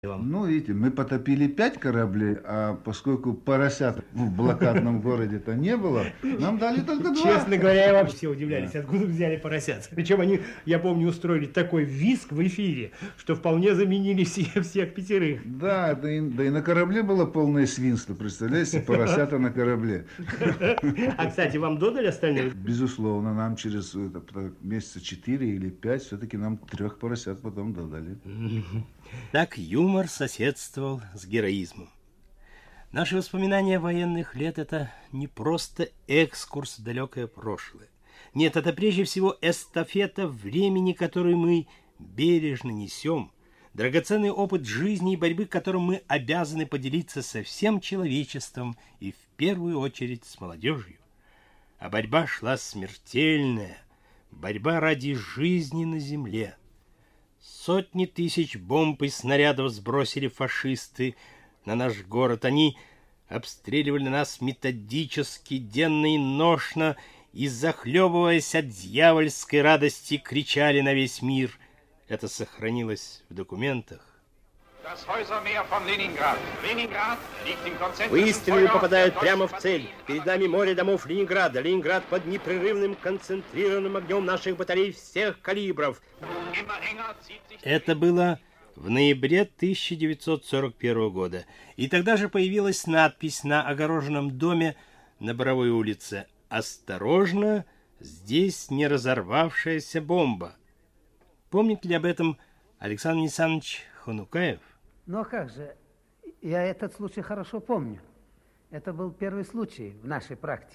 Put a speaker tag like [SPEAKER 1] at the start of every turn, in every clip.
[SPEAKER 1] Ну, видите, мы потопили 5 кораблей, а поскольку поросят в блокадном городе-то не было, нам дали только 2.
[SPEAKER 2] Честно говоря, я вообще все удивлялись,
[SPEAKER 1] Да.
[SPEAKER 2] откуда взяли поросят. Причем они, я помню, устроили такой визг в эфире, что вполне заменили всех 5.
[SPEAKER 1] Да, да и на корабле было полное свинство, представляете, поросята на корабле.
[SPEAKER 2] А, кстати, вам додали остальных?
[SPEAKER 1] Безусловно, нам через месяца 4 или 5 все-таки нам 3 поросят потом додали.
[SPEAKER 3] Так юмор соседствовал с героизмом. Наши воспоминания военных лет – это не просто экскурс в далекое прошлое. Нет, это прежде всего эстафета времени, которую мы бережно несем, драгоценный опыт жизни и борьбы, которым мы обязаны поделиться со всем человечеством и в первую очередь с молодежью. А борьба шла смертельная, борьба ради жизни на земле. Сотни тысяч бомб и снарядов сбросили фашисты на наш город. Они обстреливали нас методически, денно и ношно, и, захлебываясь от дьявольской радости, кричали на весь мир. Это сохранилось в документах.
[SPEAKER 4] Выстрелы попадают прямо в цель. Перед нами море домов Ленинграда. Ленинград под непрерывным концентрированным огнем наших батарей всех калибров.
[SPEAKER 3] Это было в ноябре 1941 года. И тогда же появилась надпись на огороженном доме на Боровой улице: «Осторожно, здесь не разорвавшаяся бомба». Помнит ли об этом Александр Александрович Хонукаев?
[SPEAKER 5] Ну а как же, я этот случай хорошо помню. Это был первый случай в нашей практике.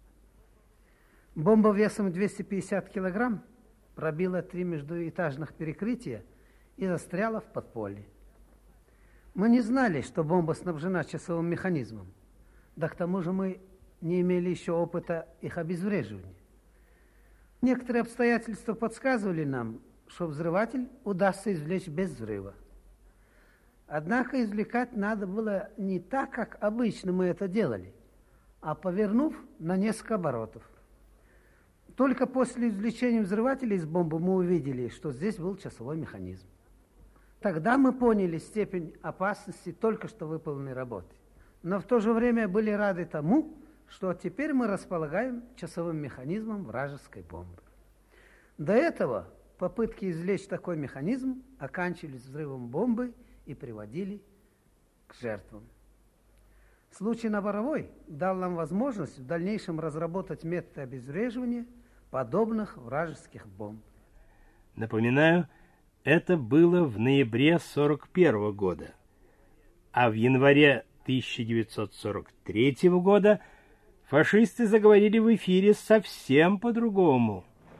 [SPEAKER 5] Бомба весом 250 килограмм пробила 3 междуэтажных перекрытия и застряла в подполье. Мы не знали, что бомба снабжена часовым механизмом. Да к тому же мы не имели еще опыта их обезвреживания. Некоторые обстоятельства подсказывали нам, что взрыватель удастся извлечь без взрыва. Однако извлекать надо было не так, как обычно мы это делали, а повернув на несколько оборотов. Только после извлечения взрывателя из бомбы мы увидели, что здесь был часовой механизм. Тогда мы поняли степень опасности только что выполненной работы. Но в то же время были рады тому, что теперь мы располагаем часовым механизмом вражеской бомбы. До этого попытки извлечь такой механизм оканчивались взрывом бомбы и приводили к жертвам. Случай на Боровой дал нам возможность в дальнейшем разработать методы обезвреживания подобных вражеских бомб.
[SPEAKER 3] Напоминаю, это было в ноябре 1941 года. А в январе 1943 года фашисты заговорили в эфире совсем по-другому.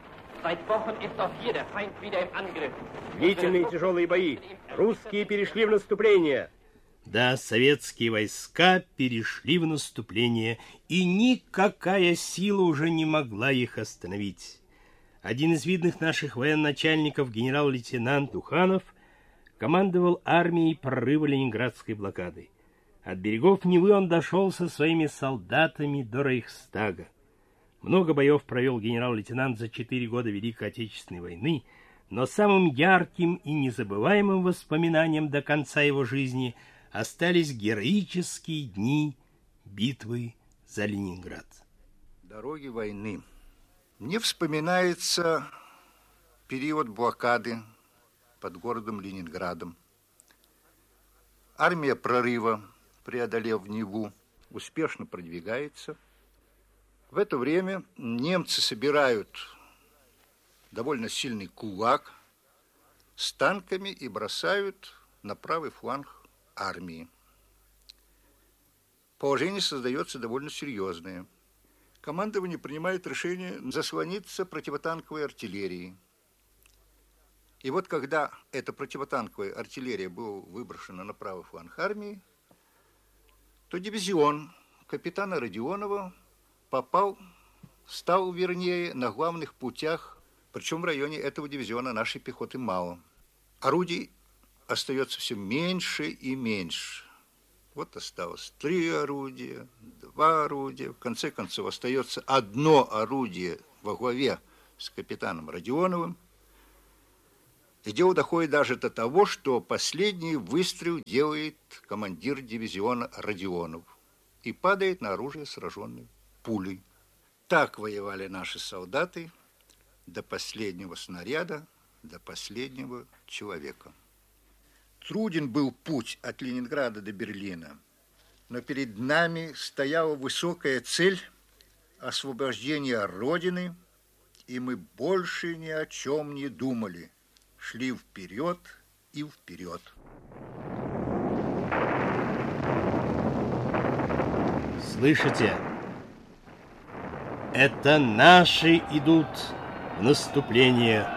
[SPEAKER 4] Длительные тяжелые бои. Русские перешли в наступление.
[SPEAKER 3] Да, советские войска перешли в наступление, и никакая сила уже не могла их остановить. Один из видных наших военачальников, генерал-лейтенант Туханов, командовал армией прорыва ленинградской блокады. От берегов Невы он дошел со своими солдатами до Рейхстага. Много боев провел генерал-лейтенант за 4 года Великой Отечественной войны, но самым ярким и незабываемым воспоминанием до конца его жизни остались героические дни битвы за Ленинград.
[SPEAKER 6] Дороги войны. Мне вспоминается период блокады под городом Ленинградом. Армия прорыва, преодолев Неву, успешно продвигается. В это время немцы собирают довольно сильный кулак с танками и бросают на правый фланг армии. Положение создается довольно серьезное. Командование принимает решение заслониться противотанковой артиллерией. И вот когда эта противотанковая артиллерия была выброшена на правый фланг армии, то дивизион капитана Родионова стал на главных путях, причем в районе этого дивизиона нашей пехоты мало. Орудий остается все меньше и меньше. Вот осталось 3 орудия, 2 орудия. В конце концов остается одно орудие во главе с капитаном Родионовым. И дело доходит даже до того, что последний выстрел делает командир дивизиона Родионов и падает на оружие, сраженный пулей. Так воевали наши солдаты до последнего снаряда, до последнего человека. Труден был путь от Ленинграда до Берлина, но перед нами стояла высокая цель освобождения Родины, и мы больше ни о чем не думали, шли вперед и вперед.
[SPEAKER 3] Слышите? Это наши идут в наступление